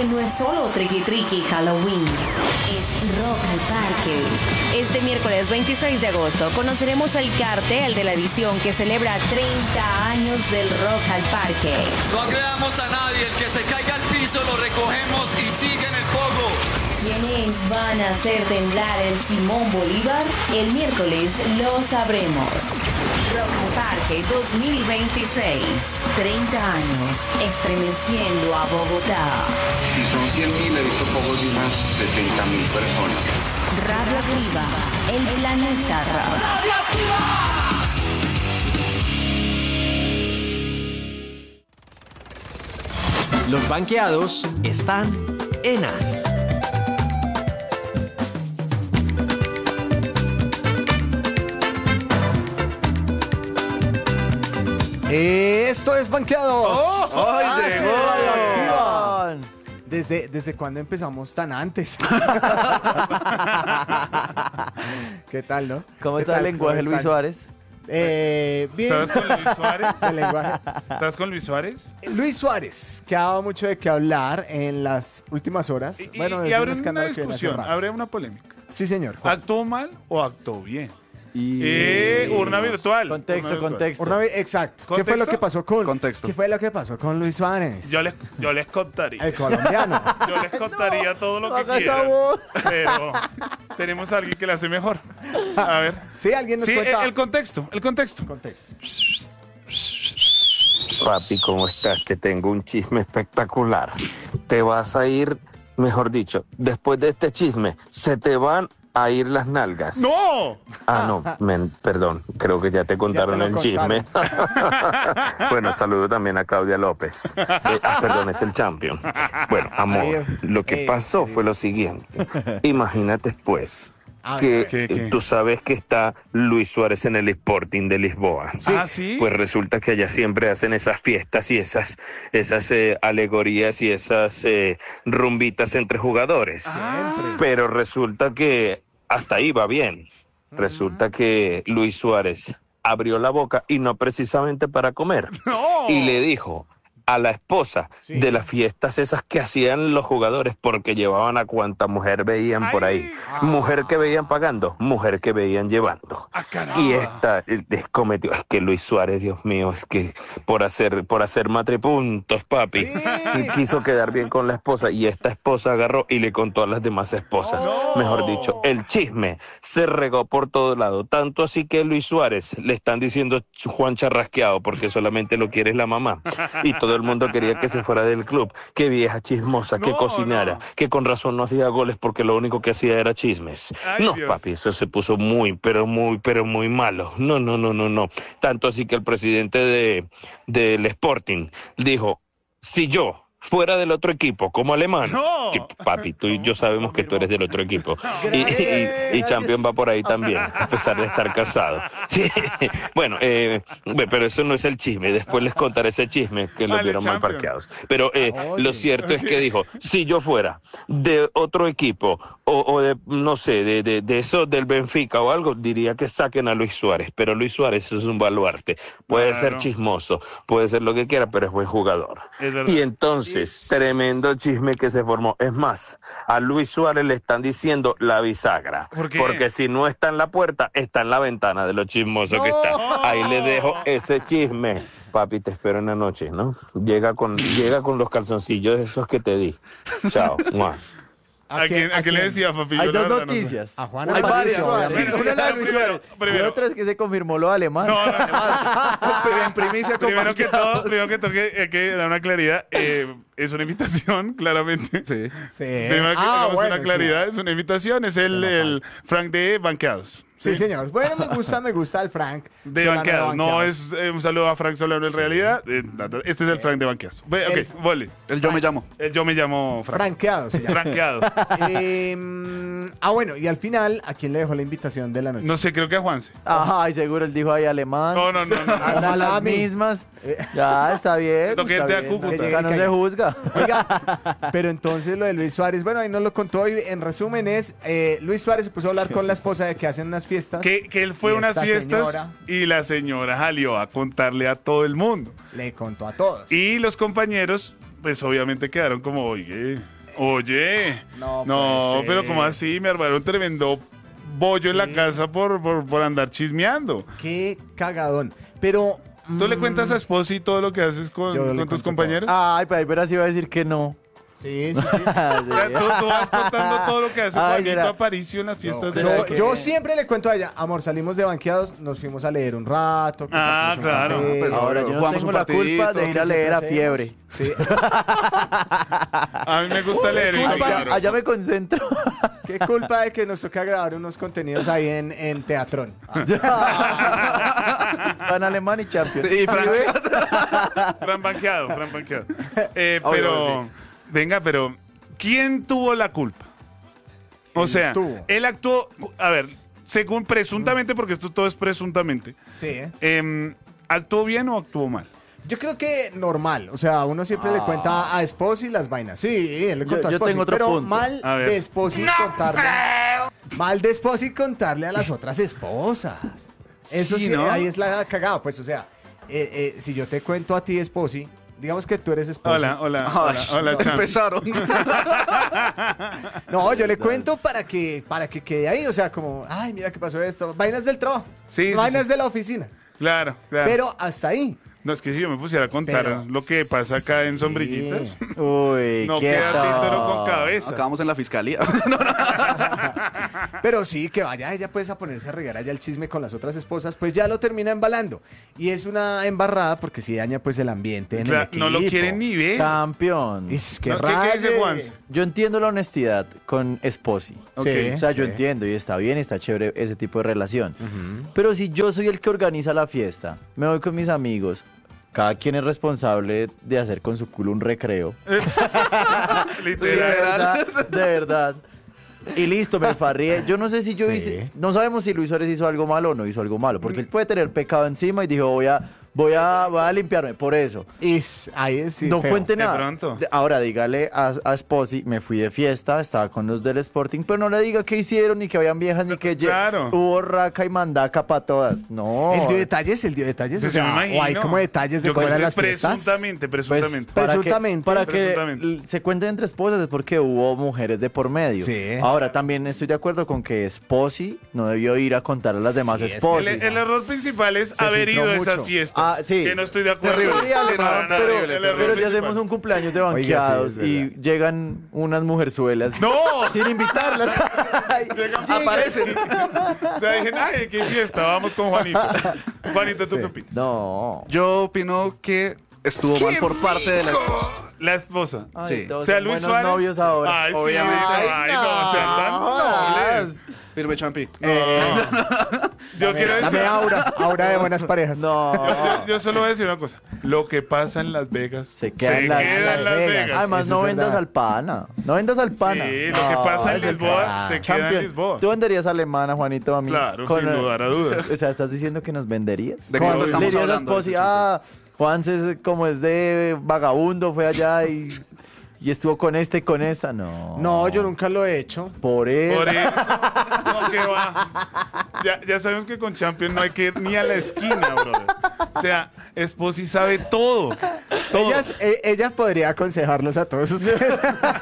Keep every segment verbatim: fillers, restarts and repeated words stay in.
octubre no es solo triqui triqui Halloween, es Rock al Parque. Este miércoles veintiséis de agosto conoceremos el cartel de la edición que celebra treinta años del Rock al Parque. No agredamos a nadie, el que se caiga al piso lo recogemos y sigue en el pogo. ¿Quiénes van a hacer temblar el Simón Bolívar? El miércoles lo sabremos. Rock al Parque dos mil veintiséis. treinta años estremeciendo a Bogotá. Si son cien mil, he visto pocos de unas setenta mil personas. Radioactiva, el planeta rock. ¡Radioactiva! Los banqueados están en As. Esto es Banqueados. ¡Oh! ¡Ay, Ah, llegó! sí, Radioactiva. ¿Desde, ¿Desde cuándo empezamos tan antes? ¿Qué tal, no? ¿Cómo ¿Qué está el tal? lenguaje, ¿Cómo Luis están? Suárez? Eh, bien. ¿Estabas con Luis Suárez? El lenguaje. ¿Estabas con Luis Suárez? Luis Suárez, que ha dado mucho de qué hablar en las últimas horas. Y, y- bueno, y desde abre un una escándalo que viene hace discusión, rato. abre una polémica. Sí, señor. ¿Cuál? ¿Actuó mal o actuó bien? Y... Eh, urna virtual. Contexto, urna virtual. contexto. Una vez- exacto. ¿Qué fue ¿Contexto? lo que pasó con? Contexto. ¿Qué fue lo que pasó con Luis Suárez? Yo les, yo les contaría. El colombiano. Yo les contaría todo lo No que haga esa quieran. voz. Pero tenemos a alguien que la hace mejor. A ver. Sí, alguien nos Sí, el, cuenta. el contexto, el contexto. contexto. Papi, ¿cómo estás? Te tengo un chisme espectacular. Te vas a ir, mejor dicho, después de este chisme, se te van a ir las nalgas. ¡No! Ah, no, men, perdón, creo que ya te contaron lo el chisme. Bueno, saludo también a Claudia López. Eh, ah, perdón, es el champion. Bueno, amor, Ay, lo que eh, pasó eh. fue lo siguiente. Imagínate, pues, A que ver, ¿Qué, qué? tú sabes que está Luis Suárez en el Sporting de Lisboa. Sí. Ah, sí. Pues resulta que allá siempre hacen esas fiestas y esas, esas eh, alegorías y esas eh, rumbitas entre jugadores. Siempre. Pero resulta que hasta ahí va bien. Resulta que Luis Suárez abrió la boca y no precisamente para comer. ¡No! Y le dijo a la esposa Sí. de las fiestas esas que hacían los jugadores porque llevaban a cuanta mujer veían por ahí. Ay. Mujer que veían pagando, mujer que veían llevando. ¡Ah, caramba! Y esta eh, eh, cometió, es que Luis Suárez, Dios mío, es que por hacer, por hacer matripuntos, papi, Sí. quiso quedar bien con la esposa y esta esposa agarró y le contó a las demás esposas. No. Mejor dicho, el chisme se regó por todo lado, tanto así que Luis Suárez le están diciendo Juan Charrasqueado porque solamente lo quiere la mamá y todo el mundo quería que se fuera del club. Qué vieja chismosa, que No, cocinara, no. que con razón no hacía goles porque lo único que hacía era chismes. Ay, no, Dios. papi, eso se puso muy, pero muy, pero muy malo. No, no, no, no, no. Tanto así que el presidente de del Sporting dijo, si yo fuera del otro equipo, como alemán, No. que, papi, tú y yo sabemos que tú eres del otro equipo. Y, y, y Champion va por ahí también, a pesar de estar casado. Sí. Bueno, eh, bueno, pero eso no es el chisme. Después les contaré ese chisme que los Vale, vieron mal Champion. parqueados. Pero eh, Oye. lo cierto es que dijo, si yo fuera de otro equipo o, o de, no sé, de, de, de eso del Benfica o algo, diría que saquen a Luis Suárez. Pero Luis Suárez es un baluarte. Puede Claro. ser chismoso, puede ser lo que quiera, pero es buen jugador. Es verdad. Y entonces, tremendo chisme que se formó. Es más, a Luis Suárez le están diciendo la bisagra. ¿Por qué? Porque si no está en la puerta, está en la ventana de lo chismoso que está. Ahí le dejo ese chisme. Papi, te espero en la noche, ¿no? Llega con, llega con los calzoncillos esos que te di. Chao. Mua. ¿A quién, ¿A quién le decía, papi? Hay Yo la dos verdad no sé. noticias. A Juan Hay varias. Aparicio, obviamente. Una es la de Luis Primero, Suárez. primero. Y otra es que se confirmó lo de alemán. No, no, no. En primicia con Primero que banqueados. todo, primero que todo, que, hay que dar una claridad. Eh, es una invitación, claramente. Sí. Sí. Primero que Ah, hagamos bueno, una sí. claridad, es una invitación. Es el, no el Frank de Banqueados. Sí, señor. Bueno, me gusta, me gusta el Frank. De Solano Banqueados. No Banqueados. es eh, un saludo a Frank Solano en realidad. Eh, este es el Frank de Banqueados. Ve, El- Ok, vole. El yo me llamo. Eh, Yo me llamo Frank. Franqueado se llama. Franqueado. Eh, ah, bueno, y al final, ¿a quién le dejó la invitación de la noche? No sé, creo que a Juanse. Ajá, y seguro él dijo ahí alemán. No, no, no. no. Andan las Malami. mismas. Ya, está bien. Lo que está te da bien. Cúcuta. Acá no se juzga. Oiga, pero entonces lo de Luis Suárez, bueno, ahí nos lo contó y en resumen es, eh, Luis Suárez se puso a hablar con la esposa de que hacen unas fiestas. Que, que él fue Y a unas esta fiestas señora y la señora salió a contarle a todo el mundo. le contó a todos. Y los compañeros, pues obviamente quedaron como, oye, Oye, No no, puede ser. pero como así, me armaron tremendo bollo en la casa por, por, por andar chismeando. Qué cagadón. Pero... ¿Tú le mm, cuentas a Esposi todo lo que haces con, Yo le con tus cuento compañeros? Ay, pero ahí verás si iba a decir que no. Sí, sí, sí. O sea, ¿Tú, tú vas contando todo lo que hace Ay, Juanito será- Aparicio en las fiestas de ¿será Yo, que- yo siempre le cuento a ella, amor, salimos de banqueados, nos fuimos a leer un rato. Ah, compartimos un claro. café. Pues, Ahora yo no Jugamos tengo un la culpa partidito, de ir a que leer a siempre Fiebre. Sí. A mí me gusta leer y Allá, soy allá me concentro. Qué culpa de que nos toca grabar unos contenidos ahí en, en Teatrón. Van Alemán y Champions. Sí, Frank. Fran banqueado, Fran banqueado. Eh, Obvio, pero, venga, pero, ¿quién tuvo la culpa? O Él sea, tuvo. él actuó, a ver, según presuntamente, porque esto todo es presuntamente, Sí, ¿eh? em, ¿actuó bien o actuó mal? Yo creo que normal, o sea, uno siempre le cuenta a Esposi las vainas. Sí, él le Yo- contó a yo Esposi, tengo otro pero punto. mal A ver. de Esposi contarle. Mal de Esposi contarle a las otras esposas. Eso Sí, sí, ¿no? ahí es la cagada, pues, o sea, eh, eh, si yo te cuento a ti, Esposi, digamos que tú eres Esposi. Hola, hola, Ay, hola, hola, no Champ. empezaron. No, yo le cuento para que, para que quede ahí, o sea, como, ay, mira qué pasó esto. Vainas del trabajo, Sí, sí, vainas sí. de la oficina. Claro, claro. Pero hasta ahí. No, es que si yo me pusiera a contar Pero- lo que pasa acá en Sombrillitas, Uy, no qué queda tal. título con cabeza. Acabamos en la fiscalía. Pero sí, que vaya ella pues a ponerse a regar allá el chisme con las otras esposas, pues ya lo termina embalando. Y es una embarrada porque sí daña pues el ambiente en O sea, el no lo equipo. quieren ni ver. Campeón. Es que No, ¿qué- qué dice raye. Juanse? Yo entiendo la honestidad con Esposi. Sí, O sea, yo sí. entiendo y está bien, está chévere ese tipo de relación. Pero si yo soy el que organiza la fiesta, me voy con mis amigos, cada quien es responsable de hacer con su culo un recreo. De Literal. verdad, de verdad. Y listo, me farrié. Yo no sé si yo Sí. hice, no sabemos si Luis Suárez hizo algo malo o no hizo algo malo, porque él puede tener pecado encima y dijo, voy a, voy a, voy a limpiarme por eso. Y s- ahí es sí, no feo. cuente De nada. pronto. De- Ahora dígale a, a Esposi, me fui de fiesta, estaba con los del Sporting, pero no le diga qué hicieron, ni que habían viejas, ni que lle- Claro. hubo raca y mandaca para todas. No. El dio detalles, el dio detalles, Pues o yo me sea, imagino. o hay como detalles de Yo cómo creo eran que las fiestas. Presuntamente, Pues, presuntamente. para que- Presuntamente. para que, Presuntamente. l- se cuenten entre esposas es porque hubo mujeres de por medio. Sí. Ahora también estoy de acuerdo con que Esposi no debió ir a contar a las demás Sí, es que esposas. el, el error principal es Se haber ido a filtró esas mucho. fiestas. Ah, sí. Que no estoy de acuerdo. Terrible, Sí, no, alemán, no, pero, terrible, el error pero si principal. hacemos un cumpleaños de Oiga, sí, banqueados es y verdad. llegan unas mujerzuelas ¡No! sin invitarlas. Ay, Llegan- Aparecen. O sea, dije, ay, qué fiesta, vamos con Juanito. Juanito, ¿tú Sí. qué opinas? No. Yo opino que estuvo mal por parte de la esposa. La esposa. Ay, Sí. todos O sea, son Luis buenos Suárez. novios ahora. Ay, Obviamente. sí, ay, Ay, no, o sea, no, tan jodas. nobles. Firme Champi. Yo quiero decir. Dame aura, aura de buenas parejas. No. Yo, yo- yo solo voy a decir una cosa. Lo que pasa en Las Vegas Se queda en Las- en Las Las Vegas. Vegas. Además, Eso no es vendas verdad. al pana. No vendas al pana. Sí, lo que pasa en ese Lisboa pana. se queda en Champion, Lisboa. ¿Tú venderías alemana, Juanito, a mí? Claro, sin eh, lugar a dudas. O sea, ¿estás diciendo que nos venderías? ¿De Con- cuánto estamos le dirías a hablando de Esposi, ese ah, Juanse es como es de vagabundo, fue allá y, y estuvo con este y con esta. No. No, yo nunca lo he hecho. Por eso. Por eso. No, que va. Ya, ya sabemos que con Champions no hay que ir ni a la esquina, brother. O sea, Esposi sabe todo. Todo. Ellas, e- ella podría aconsejarlos a todos ustedes.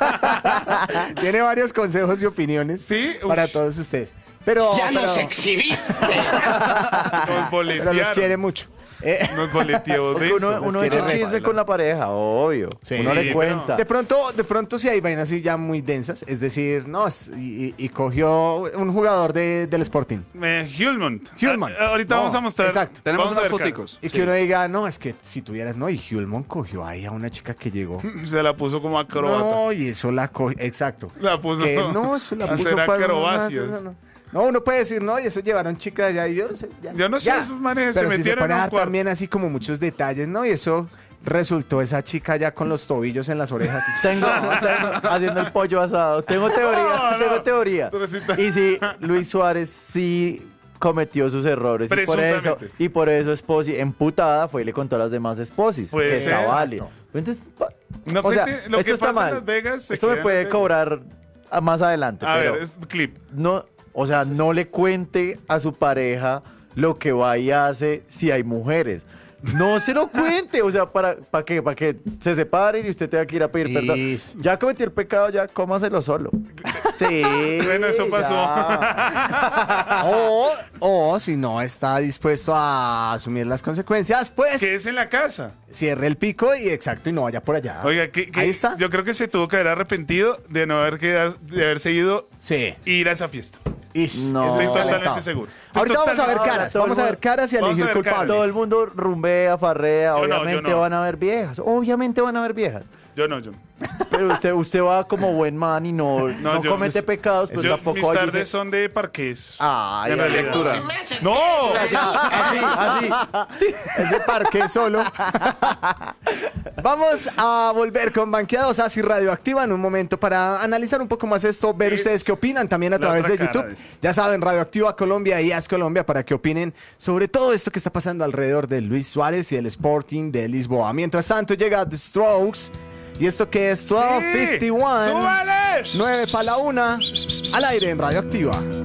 Tiene varios consejos y opiniones Sí, para ush. todos ustedes. Pero, ¡Ya pero, nos exhibiste! Nos pero los boletearon. quiere mucho. Eh, Nos boleteó Porque de uno, eso. uno quiere echa chisme resto. con la pareja, obvio. Sí, uno sí, le pero- cuenta. de pronto, de pronto sí hay vainas así ya muy densas. Es decir, no, es- y, y- y cogió un jugador de, del Sporting. Eh, Hulmont. Hulmont. Ah, ahorita No, vamos a mostrar. exacto. Tenemos Vamos a unas ver foticos. Y que uno diga, no, es que si tuvieras, no, y Hulmont cogió ahí a una chica que llegó. caras. Se la puso como acróbata. No, y eso la cogió, exacto. La puso Que no, eso la a puso hacer para acrobacias. no, no, no. No, uno puede decir, no, y eso llevaron chicas allá y yo no sé. Ya, Yo no sé, ya. esos manes se Pero si se metieron pone en a un dar cuarto. también así como muchos detalles, ¿no? Y eso resultó esa chica ya con los tobillos en las orejas. Tengo, tengo- haciendo el pollo asado. Tengo teoría, No, no. tengo teoría. Pero sí está- Y si Luis Suárez sí cometió sus errores y por eso Presuntamente. y por eso Esposi emputada fue y le contó a las demás esposis Puede que ser. está válido. Entonces, pa- No, o sea, cuente, lo esto que está pasa mal. en Las Vegas se Esto me queda en puede Las Vegas. cobrar a- más adelante, A pero ver, es clip. no, o sea, no le cuente a su pareja lo que va y hace si hay mujeres. No se lo cuente, o sea, ¿para, para qué? Para que se separen y usted tenga que ir a pedir perdón. Is. Ya cometió el pecado, ya cómaselo solo. Sí. Bueno, eso pasó. ya. O, o si no está dispuesto a asumir las consecuencias, pues Que es en la casa. cierre el pico y exacto y no vaya por allá. Oiga, que, que- Ahí está. yo creo que se tuvo que haber arrepentido de no haber quedado, de haberse ido Sí. ir a esa fiesta. Ish, No. estoy Estoy calentado. totalmente seguro. Estoy Ahorita vamos a ver totalmente- caras, todo el vamos a ver mundo- caras y a vamos a elegir ver caras. culpables. Todo el mundo rumbea, farrea, Yo no, yo obviamente no. van a haber viejas, obviamente van a haber viejas. Yo no, yo no. Pero usted, usted va como buen man y no, no, yo- comete yo- pecados, pues Yo- tampoco mis ahí tardes dice- son de parques. Ay, en ay, la ay. lectura. ¡No! Así, así. Ese parque solo. Vamos a volver con Banqueados así Radioactiva en un momento para analizar un poco más esto, ver Es ustedes qué opinan también a la través otra de cara YouTube. de esto. Ya saben, Radioactiva Colombia y As Colombia para que opinen sobre todo esto que está pasando alrededor de Luis Suárez y el Sporting de Lisboa. Mientras tanto llega The Strokes y esto que es doce cincuenta y uno, ¡Súbale! nueve para la una, al aire en Radioactiva.